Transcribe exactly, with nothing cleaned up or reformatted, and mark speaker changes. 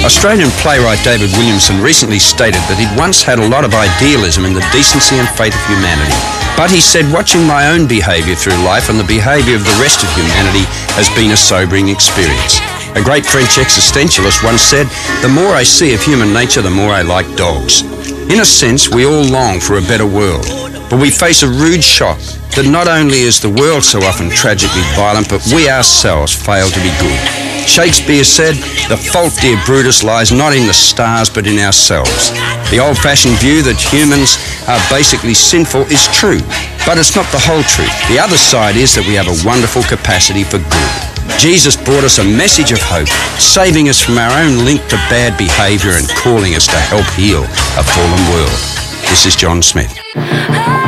Speaker 1: Australian playwright David Williamson recently stated that he'd once had a lot of idealism in the decency and fate of humanity. But he said watching my own behaviour through life and the behaviour of the rest of humanity has been a sobering experience. A great French existentialist once said, "The more I see of human nature, the more I like dogs." In a sense, we all long for a better world, but we face a rude shock that not only is the world so often tragically violent, but we ourselves fail to be good. Shakespeare said, "The fault, dear Brutus, lies not in the stars, but in ourselves." The old-fashioned view that humans are basically sinful is true, but it's not the whole truth. The other side is that we have a wonderful capacity for good. Jesus brought us a message of hope, saving us from our own link to bad behaviour and calling us to help heal a fallen world. This is John Smith.